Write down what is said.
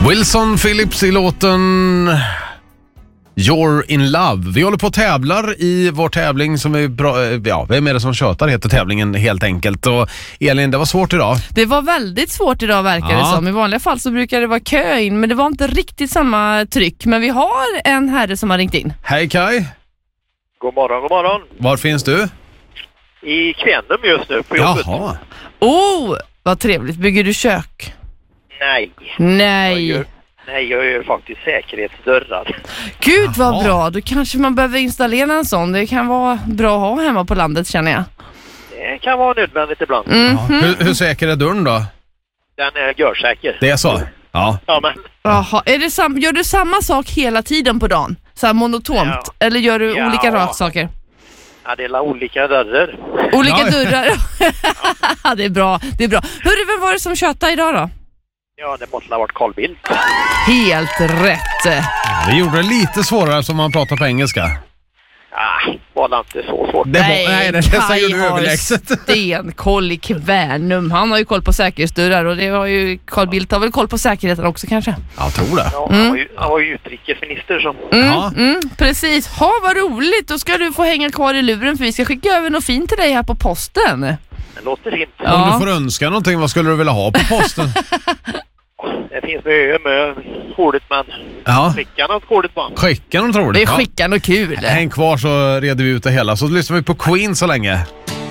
Wilson Phillips i låten You're in Love. Vi håller på och tävlar i vår tävling som är bra, vem är det som tjötar heter tävlingen helt enkelt. Och Elin, det var svårt idag. Det var väldigt svårt idag verkar det som. I vanliga fall så brukar det vara kö in, men det var inte riktigt samma tryck. Men vi har en herre som har ringt in. Hej Kai. God morgon, god morgon. Var finns du? I Kvänum just nu på jobbet. Jaha. Vad trevligt. Bygger du kök? Nej. Jag gör faktiskt säkerhetsdörrar. Gud vad bra, då kanske man behöver installera en sån. Det kan vara bra att ha hemma på landet känner jag. Det kan vara nödvändigt ibland. Hur säker är dörren då? Den är görsäker. Det är så? Ja. Ja, men... Jaha, gör du samma sak hela tiden på dagen? Så här monotont? Ja. Eller gör du olika saker? Ja, det är olika dörrar. Olika dörrar? Ja, det är bra. Hörru, vem var det som tjötade idag då? Ja, det måste ha varit Carl Bildt. Helt rätt. Vi gjorde det lite svårare som man pratar på engelska. Var det inte så svårt? Nej, det säger du överlägset. Stenkoll i Kvänum. Han har ju koll på säkerhetsdörrar och det har ju Carl Bildt har väl koll på säkerheten också kanske. Jag tror det. Ja, han var ju utrikesminister så. Precis. Vad roligt. Då ska du få hänga kvar i luren för vi ska skicka över något fint till dig här på posten. Det låter fint. Om du får önska någonting, vad skulle du vilja ha på posten? Det finns mycket med ordet, men skicka något ordet bara. Skicka något roligt. Det är skicka något kul. Häng kvar så reder vi ut det hela. Så lyssnar vi på Queen så länge.